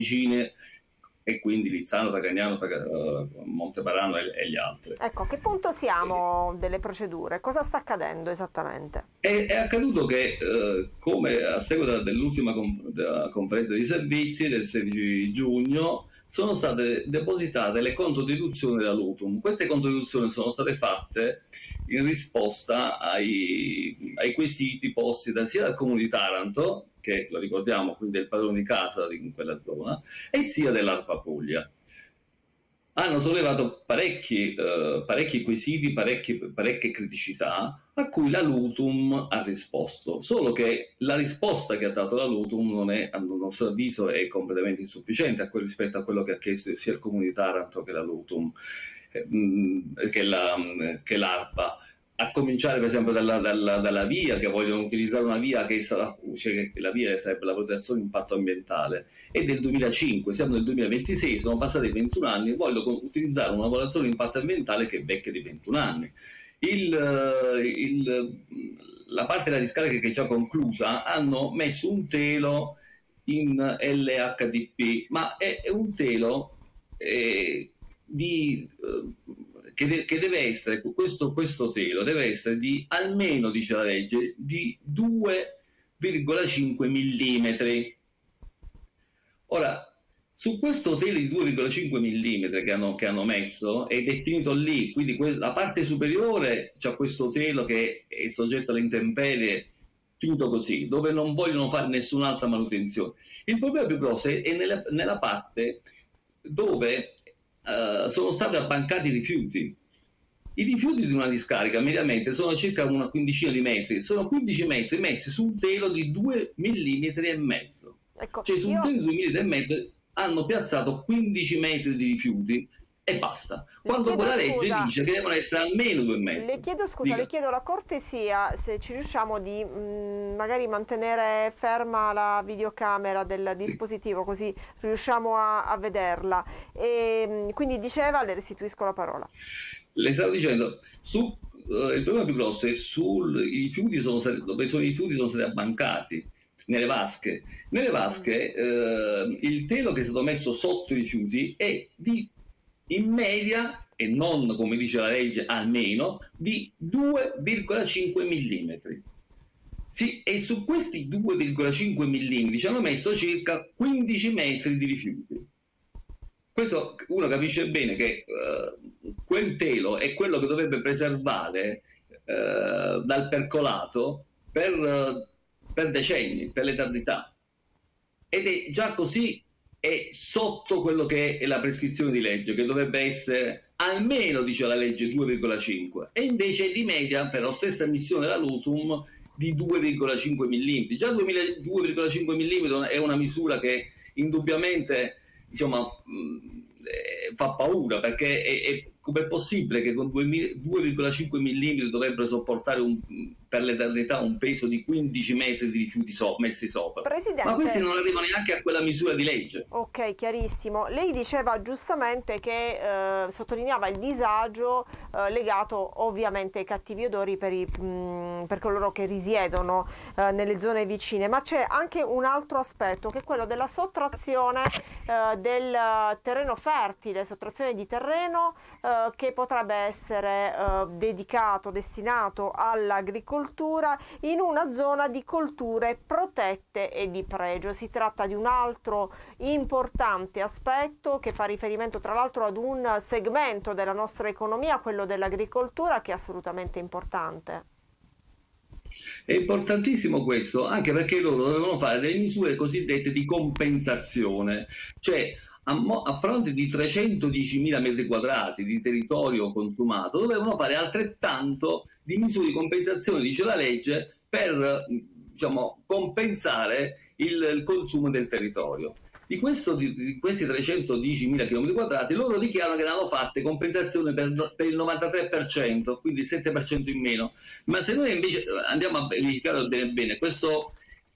vicine, e quindi Lizzano, Tagagnano, Monteparano e gli altri. Ecco, a che punto siamo delle procedure? Cosa sta accadendo esattamente? È accaduto che, come a seguito dell'ultima conferenza di servizi del 16 giugno, sono state depositate le controdeduzioni della Lutum. Queste controdeduzioni sono state fatte in risposta ai quesiti posti sia dal Comune di Taranto, che lo ricordiamo quindi è il padrone di casa in quella zona, e sia dell'ARPA Puglia. Hanno sollevato parecchi quesiti, parecchie criticità a cui la Lutum ha risposto, solo che la risposta che ha dato la Lutum non è, a nostro avviso, è completamente insufficiente rispetto a quello che ha chiesto sia il Comune di Taranto che la Lutum, che l'ARPA. A cominciare per esempio dalla VIA, che vogliono utilizzare una VIA che la VIA sarebbe la valutazione di impatto ambientale, è del 2005, siamo nel 2026, sono passati 21 anni e vogliono utilizzare una valutazione di impatto ambientale che è vecchia di 21 anni. La parte della discarica che è già conclusa hanno messo un telo in LHDP, ma è un telo che deve essere, questo telo deve essere di almeno, dice la legge, di 2,5 mm. Ora, su questo telo di 2,5 mm che hanno messo è definito lì, quindi la parte superiore c'è questo telo che è soggetto alle intemperie, finito così, dove non vogliono fare nessun'altra manutenzione. Il problema più grosso è nella parte dove sono stati abbancati i rifiuti. I rifiuti di una discarica mediamente sono circa una quindicina di metri, sono 15 metri messi su un telo di 2 mm e mezzo. Ecco, cioè su un telo di 2 mm e mezzo hanno piazzato 15 metri di rifiuti e basta, quando quella legge dice che devono essere almeno 2 metri. Le chiedo scusa, le chiedo la cortesia se ci riusciamo di magari mantenere ferma la videocamera del dispositivo, così riusciamo a vederla. E quindi diceva, le restituisco la parola. Le stavo dicendo, il problema più grosso è dove i rifiuti sono stati abbancati nelle vasche. Nelle vasche il telo che è stato messo sotto i rifiuti è in media, e non come dice la legge almeno, di 2,5 mm. Sì, e su questi 2,5 mm ci hanno messo circa 15 metri di rifiuti. Questo uno capisce bene che quel telo è quello che dovrebbe preservare dal percolato per decenni, per l'eternità. Ed è già così, è sotto quello che è la prescrizione di legge, che dovrebbe essere almeno, dice la legge, 2,5, e invece è di media, per la stessa emissione della Lutum, di 2,5 mm. Già 2,5 mm è una misura che indubbiamente, diciamo, fa paura, perché com'è possibile che con 2,5 mm dovrebbero sopportare per l'eternità un peso di 15 metri di rifiuti messi sopra? Presidente, ma questi non arrivano neanche a quella misura di legge. Ok, chiarissimo. Lei diceva giustamente che sottolineava il disagio legato ovviamente ai cattivi odori per coloro che risiedono nelle zone vicine, ma c'è anche un altro aspetto, che è quello della sottrazione del terreno fertile, sottrazione di terreno che potrebbe essere destinato all'agricoltura in una zona di colture protette e di pregio. Si tratta di un altro importante aspetto che fa riferimento tra l'altro ad un segmento della nostra economia, quello dell'agricoltura, che è assolutamente importante. È importantissimo questo, anche perché loro dovevano fare delle misure cosiddette di compensazione, cioè a fronte di 310.000 metri quadrati di territorio consumato dovevano fare altrettanto di misure di compensazione, dice la legge, per, diciamo, compensare il consumo del territorio. Di questi 310.000 km quadrati loro dichiarano che ne hanno fatte compensazione per il 93%, quindi il 7% in meno. Ma se noi invece andiamo a verificare bene, questo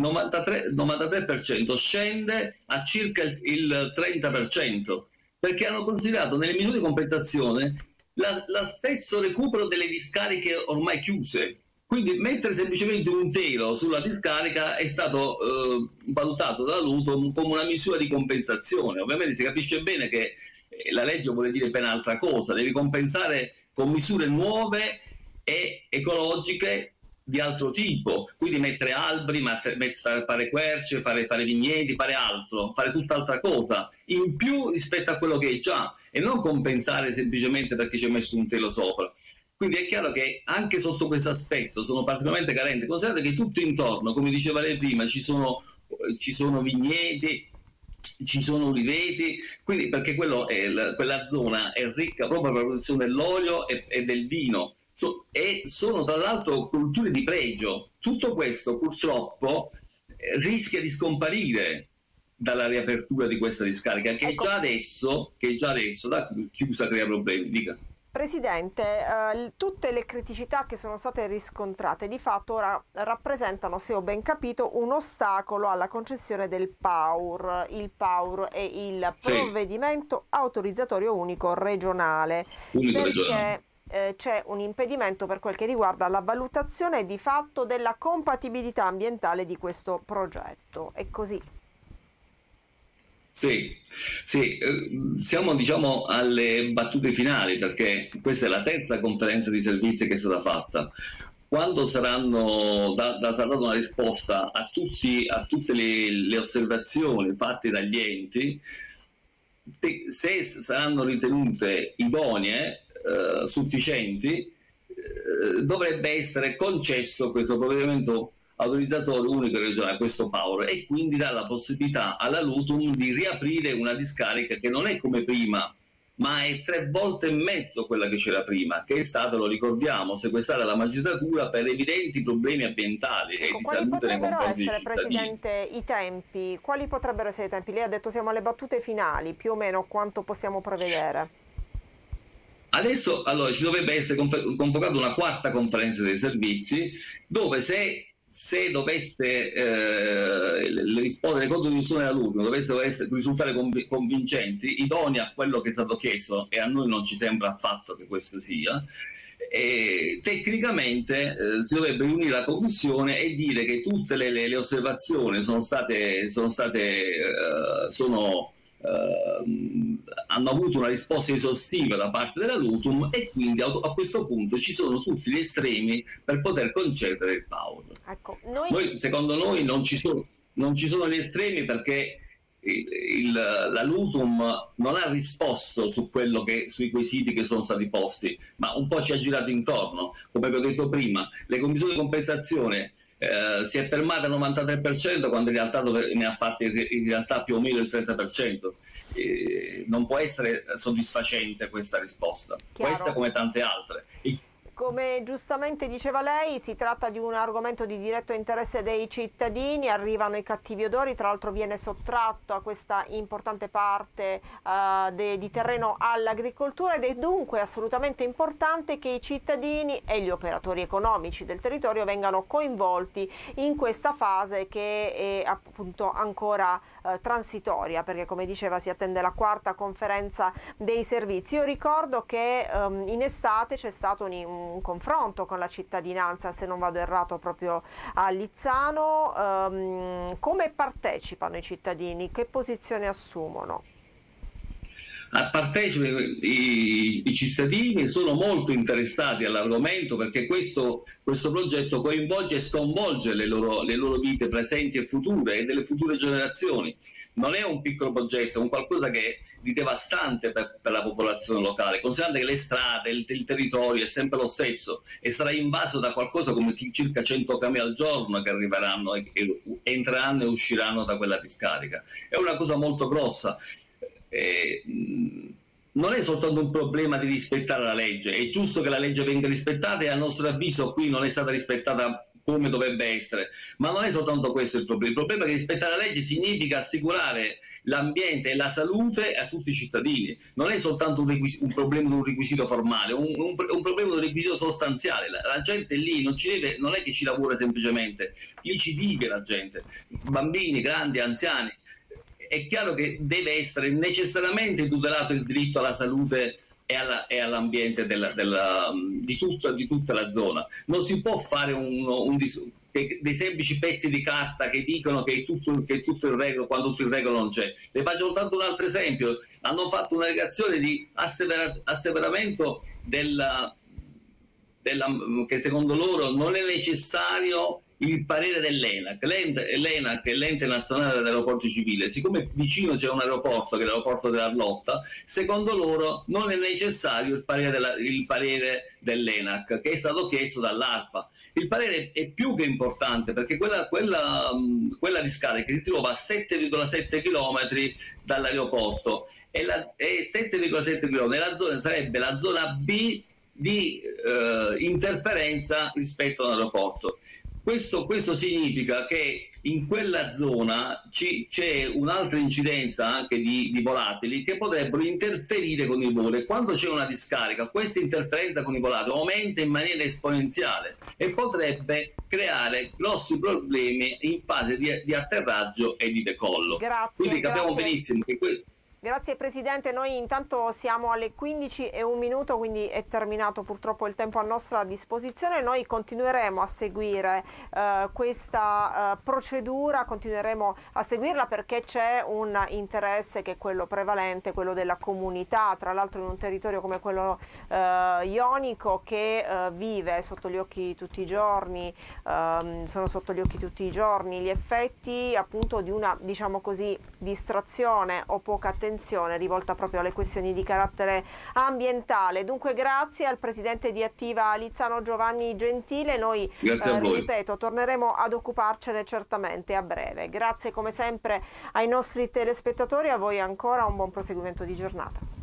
93% scende a circa il 30%, perché hanno considerato nelle misure di compensazione lo stesso recupero delle discariche ormai chiuse. Quindi mettere semplicemente un telo sulla discarica è stato valutato dalla Luton come una misura di compensazione. Ovviamente si capisce bene che la legge vuole dire ben altra cosa, devi compensare con misure nuove e ecologiche di altro tipo, quindi mettere alberi, fare querce, fare vigneti, fare altro, fare tutt'altra cosa in più rispetto a quello che è già, e non compensare semplicemente perché ci hai messo un telo sopra. Quindi è chiaro che anche sotto questo aspetto sono particolarmente carenti. Considerate che tutto intorno, come diceva lei prima, ci sono vigneti, ci sono uliveti, quindi perché quella zona è ricca proprio per la produzione dell'olio e del vino, e sono tra l'altro culture di pregio. Tutto questo purtroppo rischia di scomparire dalla riapertura di questa discarica, che già adesso da chiusa crea problemi. Dica. Presidente, tutte le criticità che sono state riscontrate di fatto ora rappresentano, se ho ben capito, un ostacolo alla concessione del PAUR. Il PAUR è il provvedimento autorizzatorio unico regionale, perché c'è un impedimento per quel che riguarda la valutazione di fatto della compatibilità ambientale di questo progetto. È così? Sì, siamo diciamo alle battute finali, perché questa è la terza conferenza di servizi che è stata fatta. Quando sarà data una risposta a tutte le osservazioni fatte dagli enti, se saranno ritenute idonee, sufficienti, dovrebbe essere concesso questo provvedimento autorizzatorio unico regionale, questo PAUR, e quindi dà la possibilità alla Luton di riaprire una discarica che non è come prima, ma è 3 volte e mezzo quella che c'era prima, che è stata, lo ricordiamo, sequestrata dalla magistratura per evidenti problemi ambientali e di salute nei confronti dei cittadini. Presidente, i tempi, quali potrebbero essere i tempi? Lei ha detto siamo alle battute finali, più o meno quanto possiamo prevedere? Adesso ci dovrebbe essere convocata una quarta conferenza dei servizi, dove se dovesse le risposte delle contribuzioni della Luton dovessero risultare convincenti, idonei a quello che è stato chiesto, e a noi non ci sembra affatto che questo sia, tecnicamente si dovrebbe riunire la commissione e dire che tutte le osservazioni hanno avuto una risposta esaustiva da parte della Lutum, e quindi a questo punto ci sono tutti gli estremi per poter concedere il PAUR. Ecco, secondo noi non ci sono gli estremi, perché la Lutum non ha risposto sui quesiti che sono stati posti, ma un po' ci ha girato intorno. Come vi ho detto prima, le commissioni di compensazione si è fermata al 93%, quando in realtà ne ha fatti in realtà più o meno il 30%. Non può essere soddisfacente questa risposta. Chiaro. Questa come tante altre. Come giustamente diceva lei, si tratta di un argomento di diretto interesse dei cittadini, arrivano i cattivi odori, tra l'altro viene sottratto a questa importante parte di terreno all'agricoltura, ed è dunque assolutamente importante che i cittadini e gli operatori economici del territorio vengano coinvolti in questa fase, che è appunto ancora transitoria, perché come diceva si attende la quarta conferenza dei servizi. Io ricordo che in estate c'è stato un confronto con la cittadinanza, se non vado errato, proprio a Lizzano. Come partecipano i cittadini? Che posizione assumono? Partecipano i cittadini, sono molto interessati all'argomento, perché questo progetto coinvolge e sconvolge le loro vite presenti e future, e delle future generazioni. Non è un piccolo progetto, è un qualcosa che è di devastante per la popolazione locale, considerando che le strade, il territorio è sempre lo stesso e sarà invaso da qualcosa come circa 100 camion al giorno che arriveranno e entreranno e usciranno da quella discarica. È una cosa molto grossa. Non è soltanto un problema di rispettare la legge, è giusto che la legge venga rispettata, e a nostro avviso qui non è stata rispettata come dovrebbe essere, ma non è soltanto questo il problema è che rispettare la legge significa assicurare l'ambiente e la salute a tutti i cittadini. Non è soltanto un problema di un requisito formale, un problema di un requisito sostanziale. La gente lì non è che ci lavora semplicemente, lì ci vive la gente, bambini, grandi, anziani. È chiaro che deve essere necessariamente tutelato il diritto alla salute e all'ambiente di tutta la zona. Non si può fare dei semplici pezzi di carta che dicono che è tutto in regola quando tutto in regola non c'è. Le faccio soltanto un altro esempio: hanno fatto una negazione di asseveramento che secondo loro non è necessario il parere dell'ENAC. L'ENAC è l'ente nazionale dell'aeroporto civile. Siccome vicino c'è un aeroporto, che è l'aeroporto dell'Arlotta, secondo loro non è necessario il parere dell'ENAC, che è stato chiesto dall'ARPA. Il parere è più che importante, perché quella discarica si trova a 7,7 km dall'aeroporto, e 7,7 km la zona sarebbe la zona B di interferenza rispetto all'aeroporto. Questo significa che in quella zona c'è un'altra incidenza anche di volatili che potrebbero interferire con i voli. Quando c'è una discarica, questa interferenza con i volatili aumenta in maniera esponenziale e potrebbe creare grossi problemi in fase di atterraggio e di decollo. Quindi capiamo benissimo che Grazie Presidente, noi intanto siamo alle 15:01, quindi è terminato purtroppo il tempo a nostra disposizione. Noi continueremo a seguire questa procedura, continueremo a seguirla perché c'è un interesse che è quello prevalente, quello della comunità, tra l'altro in un territorio come quello ionico che vive sotto gli occhi tutti i giorni, sono sotto gli occhi tutti i giorni gli effetti appunto di una, diciamo così, distrazione o poca attenzione rivolta proprio alle questioni di carattere ambientale. Dunque grazie al presidente di Attiva Lizzano Giovanni Gentile, noi ripeto torneremo ad occuparcene certamente a breve. Grazie come sempre ai nostri telespettatori, a voi ancora un buon proseguimento di giornata.